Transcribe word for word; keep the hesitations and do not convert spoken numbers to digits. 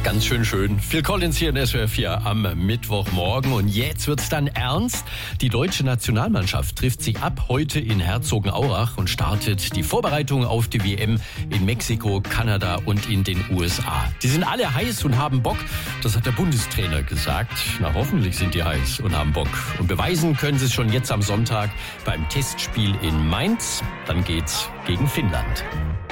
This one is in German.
Ganz schön schön. Phil Collins hier in S W R vier am Mittwochmorgen. Und jetzt wird's dann ernst. Die deutsche Nationalmannschaft trifft sich ab heute in Herzogenaurach und startet die Vorbereitung auf die W M in Mexiko, Kanada und in den U S A. Die sind alle heiß und haben Bock. Das hat der Bundestrainer gesagt. Na, hoffentlich sind die heiß und haben Bock. Und beweisen können sie es schon jetzt am Sonntag beim Testspiel in Mainz. Dann geht's gegen Finnland.